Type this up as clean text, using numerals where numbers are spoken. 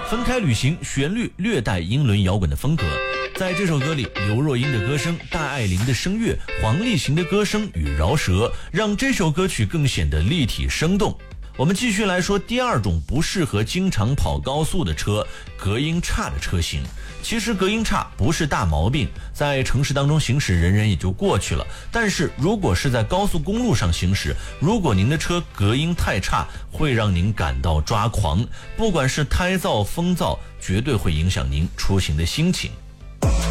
分开旅行旋律略带英伦摇滚的风格。在这首歌里，刘若英的歌声、戴爱玲的声乐、黄立行的歌声与饶舌，让这首歌曲更显得立体生动。我们继续来说第二种不适合经常跑高速的车，隔音差的车型。其实隔音差不是大毛病，在城市当中行驶人人也就过去了。但是如果是在高速公路上行驶，如果您的车隔音太差，会让您感到抓狂，不管是胎噪、风噪，绝对会影响您出行的心情。